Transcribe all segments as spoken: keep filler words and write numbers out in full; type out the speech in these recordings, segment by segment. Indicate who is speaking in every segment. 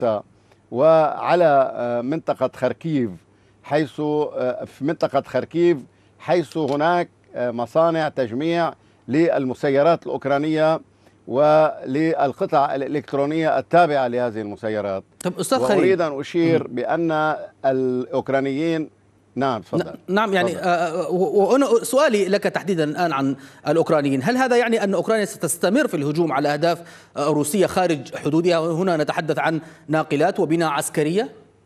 Speaker 1: وعلى منطقة خركيف، حيث في منطقة خركيف حيث هناك مصانع تجميع للمسيرات الأوكرانية وللقطع الإلكترونية التابعة لهذه المسيرات.
Speaker 2: طب أستاذ خليل،
Speaker 1: وأريد أن أشير بأن الأوكرانيين نعم تفضل.
Speaker 2: نعم يعني وأنا سؤالي لك تحديدا الآن عن الأوكرانيين، هل هذا يعني أن أوكرانيا ستستمر في الهجوم على أهداف روسية خارج حدودها؟ هنا نتحدث عن ناقلات وبناء عسكرية.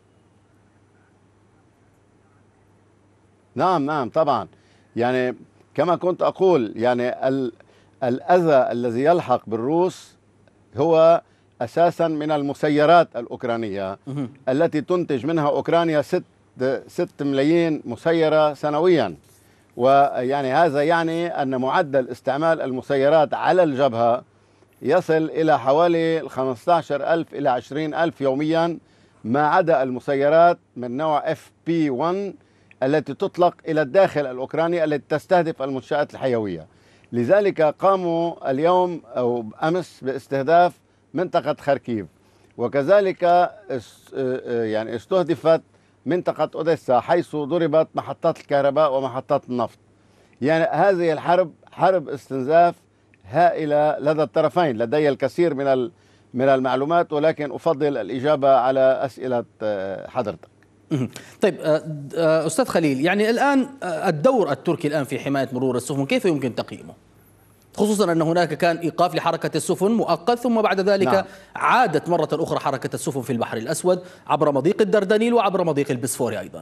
Speaker 1: نعم نعم طبعا، يعني كما كنت أقول يعني الأذى الذي يلحق بالروس هو أساسا من المسيرات الأوكرانية التي تنتج منها أوكرانيا ست ست ملايين مسيرة سنويا. ويعني هذا يعني أن معدل استعمال المسيرات على الجبهة يصل إلى حوالي خمسة عشر ألف إلى عشرين ألف يوميا، ما عدا المسيرات من نوع إف بي واحد التي تطلق إلى الداخل الأوكراني التي تستهدف المنشآت الحيوية. لذلك قاموا اليوم أو أمس باستهداف منطقة خركيف، وكذلك يعني استهدفت منطقة أوديسا حيث ضربت محطات الكهرباء ومحطات النفط. يعني هذه الحرب حرب استنزاف هائلة لدى الطرفين. لدي الكثير من من المعلومات، ولكن أفضل الإجابة على أسئلة حضرتك.
Speaker 2: طيب أستاذ خليل، يعني الآن الدور التركي الآن في حماية مرور السفن كيف يمكن تقييمه؟ خصوصا أن هناك كان إيقاف لحركة السفن مؤقت، ثم بعد ذلك نعم. عادت مرة أخرى حركة السفن في البحر الأسود عبر مضيق الدردنيل وعبر مضيق البسفوري أيضا.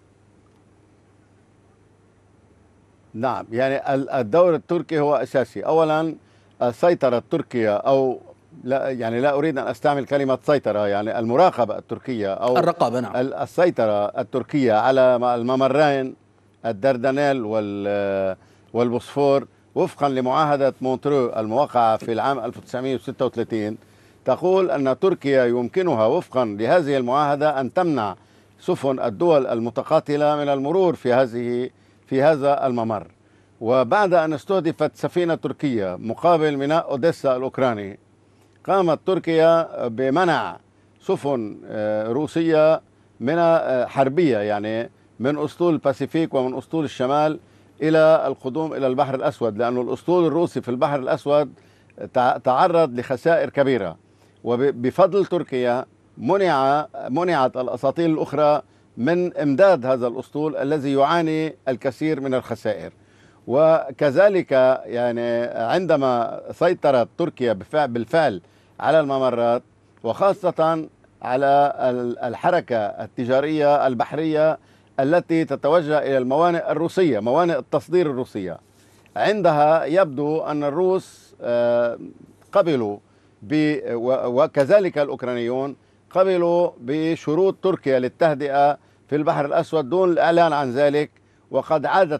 Speaker 1: نعم، يعني الدور التركي هو أساسي. أولا السيطرة التركية، أو لا يعني لا أريد أن أستعمل كلمة سيطرة، يعني المراقبة التركية أو
Speaker 2: الرقابة نعم.
Speaker 1: السيطرة التركية على الممرين الدردنيل والبوسفور وفقا لمعاهدة مونترو الموقعة في العام ألف وتسعمئة وستة وثلاثين، تقول أن تركيا يمكنها وفقا لهذه المعاهدة أن تمنع سفن الدول المتقاتلة من المرور في هذه في هذا الممر. وبعد أن استهدفت سفينة تركية مقابل ميناء أوديسا الأوكراني، قامت تركيا بمنع سفن روسية من حربية، يعني من أسطول الباسيفيك ومن أسطول الشمال إلى القدوم إلى البحر الأسود، لأن الأسطول الروسي في البحر الأسود تعرض لخسائر كبيرة. وبفضل تركيا منع منعت الأساطيل الأخرى من إمداد هذا الأسطول الذي يعاني الكثير من الخسائر. وكذلك يعني عندما سيطرت تركيا بالفعل على الممرات، وخاصة على الحركة التجارية البحرية التي تتوجه إلى الموانئ الروسية، موانئ التصدير الروسية، عندها يبدو أن الروس قبلوا وكذلك الأوكرانيون قبلوا بشروط تركيا للتهدئة في البحر الأسود دون الإعلان عن ذلك. وقد عادت